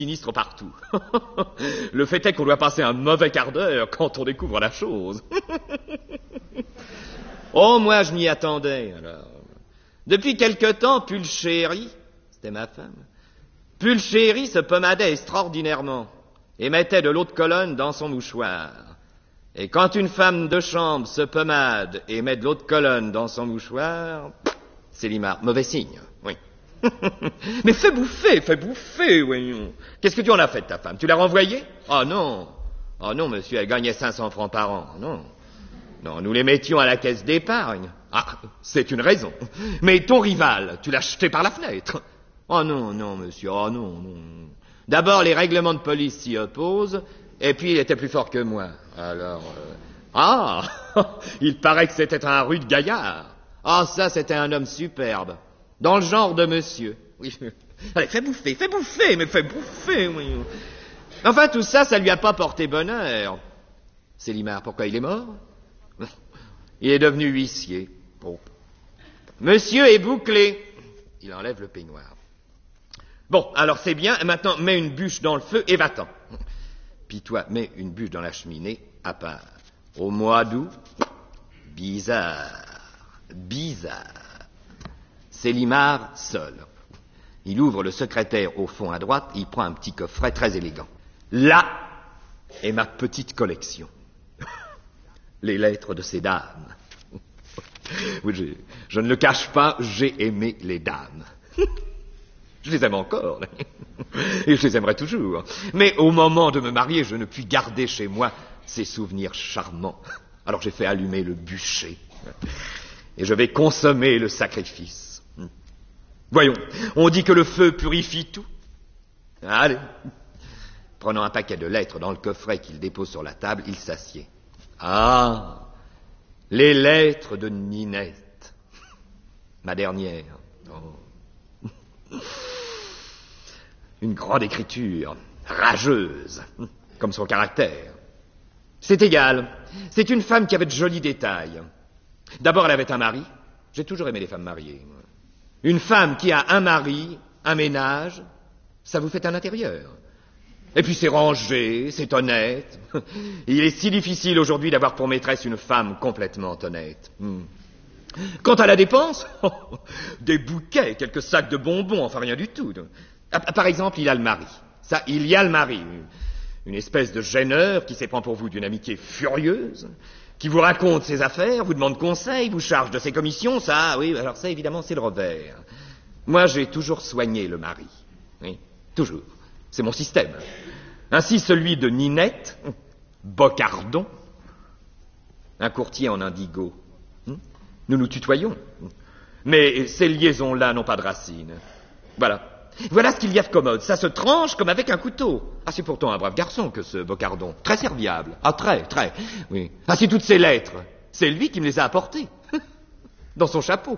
sinistre partout. Le fait est qu'on doit passer un mauvais quart d'heure quand on découvre la chose. Oh, moi, je m'y attendais, alors. Depuis quelque temps, Pulchéry, c'était ma femme, Pulchéry se pommadait extraordinairement et mettait de l'eau de Cologne dans son mouchoir. Et quand une femme de chambre se pommade et met de l'eau de Cologne dans son mouchoir, c'est Limard. Mauvais signe, oui. Mais fais bouffer, voyons. Qu'est-ce que tu en as fait de ta femme? Tu l'as renvoyée? Oh non, monsieur, elle gagnait 500 francs par an, non. Non, nous les mettions à la caisse d'épargne. Ah, c'est une raison. Mais ton rival, tu l'as jeté par la fenêtre. Oh non, monsieur, oh non. D'abord, les règlements de police s'y opposent, et puis il était plus fort que moi. Alors, il paraît que c'était un rude gaillard. Ah, ça, c'était un homme superbe. Dans le genre de monsieur. Oui. Allez, fais bouffer, oui. Enfin, tout ça, ça lui a pas porté bonheur. Célimare, pourquoi il est mort? Il est devenu huissier. Bon. Monsieur est bouclé. Il enlève le peignoir. Bon, alors c'est bien. Maintenant, mets une bûche dans le feu et va-t'en. Puis toi, mets une bûche dans la cheminée à part. Au mois d'août, bizarre. Célimare seul. Il ouvre le secrétaire au fond à droite, il prend un petit coffret très élégant. Là est ma petite collection. Les lettres de ces dames. Oui, je ne le cache pas, j'ai aimé les dames. Je les aime encore, et je les aimerai toujours. Mais au moment de me marier, je ne puis garder chez moi ces souvenirs charmants. Alors j'ai fait allumer le bûcher, et je vais consommer le sacrifice. Voyons, on dit que le feu purifie tout. Allez. Prenant un paquet de lettres dans le coffret qu'il dépose sur la table, il s'assied. Ah, les lettres de Ninette. Ma dernière. Oh. Une grande écriture, rageuse, comme son caractère. C'est égal. C'est une femme qui avait de jolis détails. D'abord, elle avait un mari. J'ai toujours aimé les femmes mariées. Une femme qui a un mari, un ménage, ça vous fait un intérieur. Et puis c'est rangé, c'est honnête. Il est si difficile aujourd'hui d'avoir pour maîtresse une femme complètement honnête. Quant à la dépense, des bouquets, quelques sacs de bonbons, enfin rien du tout. Par exemple, il y a le mari. Une espèce de gêneur qui s'éprend pour vous d'une amitié furieuse, qui vous raconte ses affaires, vous demande conseil, vous charge de ses commissions, ça, oui, alors ça, évidemment, c'est le revers. Moi, j'ai toujours soigné le mari. Oui, toujours. C'est mon système. Ainsi, celui de Ninette, Bocardon, un courtier en indigo. Nous nous tutoyons. Mais ces liaisons-là n'ont pas de racines. Voilà ce qu'il y a de commode. Ça se tranche comme avec un couteau. Ah, c'est pourtant un brave garçon que ce Bocardon. Très serviable. Ah, très. Oui. Ah, c'est toutes ces lettres. C'est lui qui me les a apportées. Dans son chapeau.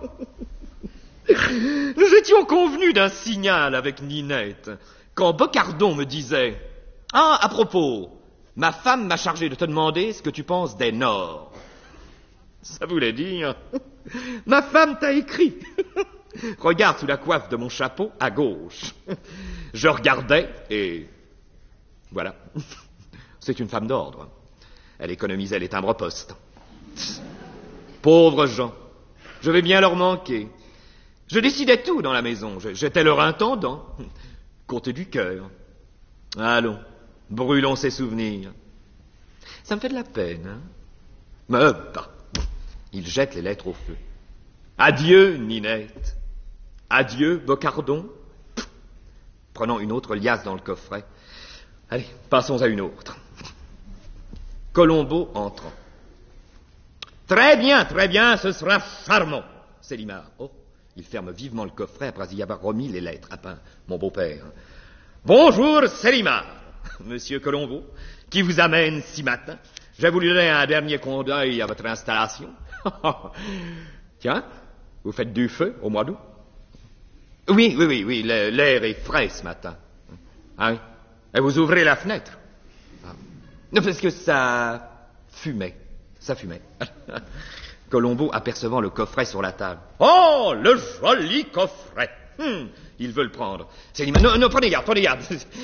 Nous étions convenus d'un signal avec Ninette. Quand Bocardon me disait « Ah, à propos, ma femme m'a chargé de te demander ce que tu penses des Nords. » Ça voulait dire « Ma femme t'a écrit. » Regarde sous la coiffe de mon chapeau, à gauche. Je regardais et... voilà. C'est une femme d'ordre. Elle économisait les timbres-poste. Pauvres gens. Je vais bien leur manquer. Je décidais tout dans la maison. J'étais leur intendant. Côté du cœur. Allons, brûlons ces souvenirs. Ça me fait de la peine, hein? Mais bah. Il jette les lettres au feu. Adieu, Ninette. Adieu, Bocardon. Prenons une autre liasse dans le coffret. Allez, passons à une autre. Colombo entrant. Très bien, ce sera charmant. Célimare. Oh, il ferme vivement le coffret après y avoir remis les lettres. Ah ben, mon beau-père. Bonjour, Célimare. Monsieur Colombo, qui vous amène si matin. J'ai voulu donner un dernier coup d'œil à votre installation. Tiens, vous faites du feu au mois d'août? Oui, l'air est frais ce matin. Hein? Et vous ouvrez la fenêtre? Non, parce que ça fumait. Colombo apercevant le coffret sur la table. Oh, le joli coffret! Ils veulent prendre. Célima, non, non, prenez garde, prenez garde.